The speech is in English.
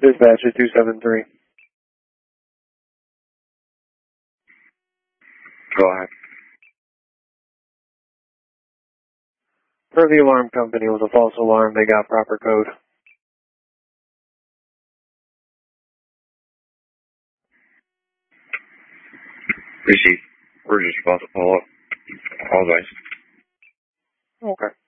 Dispatch at 273. Go ahead. Per the alarm company, it was a false alarm. They got proper code. Receive. We're just about to follow up. Apologize. Okay.